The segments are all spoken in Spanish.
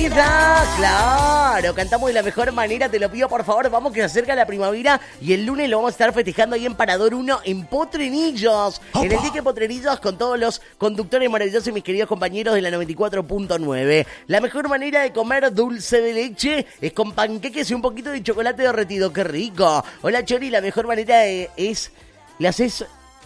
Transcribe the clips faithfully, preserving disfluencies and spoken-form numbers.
vida. Claro, cantamos de la mejor manera, te lo pido por favor, vamos que se acerca la primavera y el lunes lo vamos a estar festejando ahí en Parador uno en Potrenillos. ¡Opa! En el Dique Potrenillos con todos los conductores maravillosos y mis queridos compañeros de la noventa y cuatro punto nueve. La mejor manera de comer dulce de leche es con panqueques y un poquito de chocolate derretido. ¡Qué rico! Hola Chori, la mejor manera de, es... ¿Le haces...?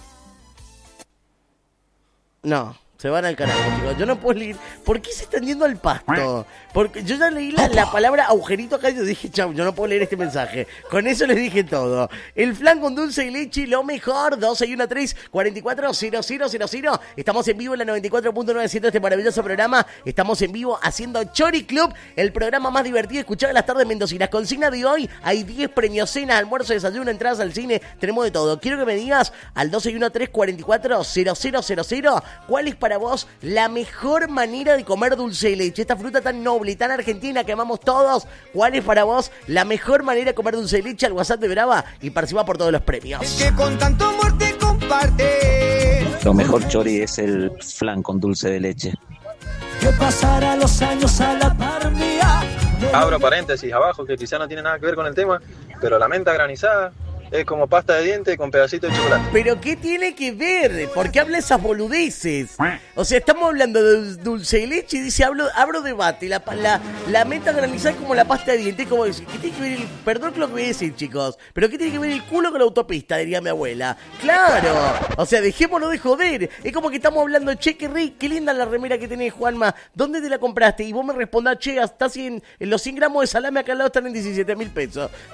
No, se van al carajo, chicos. Yo no puedo leer. ¿Por qué se están yendo al pasto? Porque yo ya leí la, la palabra agujerito acá y yo dije, chau, yo no puedo leer este mensaje. Con eso les dije todo. El flan con dulce de leche, lo mejor. dos seis uno tres, cuatro cuatro cero cero cero cero. Estamos en vivo en la noventa y cuatro punto nueve haciendo este maravilloso programa. Estamos en vivo haciendo Chori Club, el programa más divertido escuchado en las tardes mendocinas. Consigna de hoy, hay diez premios, cenas, almuerzo, desayuno, entradas al cine. Tenemos de todo. Quiero que me digas al dos seis uno tres, cuatro cuatro cero cero cero cero cuál es para vos la mejor manera de comer dulce de leche. Esta fruta tan noble y tan argentina que amamos todos. ¿Cuál es para vos la mejor manera de comer dulce de leche? Al WhatsApp de Brava y participa por todos los premios. Es que con tanto amor te comparte. Lo mejor, Chori, es el flan con dulce de leche. Que pasará los años a la par mía. Abro paréntesis abajo que quizá no tiene nada que ver con el tema, pero la menta granizada es como pasta de diente con pedacitos de chocolate. ¿Pero qué tiene que ver? ¿Por qué habla esas boludeces? O sea, estamos hablando de dulce de leche y dice, hablo, abro debate. La, la, la menta granizada es como la pasta de diente. ¿Cómo decir? ¿Qué tiene que ver el... Perdón lo que voy a decir, chicos. ¿Pero qué tiene que ver el culo con la autopista? Diría mi abuela. ¡Claro! O sea, dejémonos de joder. Es como que estamos hablando, che, qué rica, qué linda la remera que tenés, Juanma. ¿Dónde te la compraste? Y vos me respondás, che, estás en, en los cien gramos de salame acá al lado están en diecisiete mil pesos.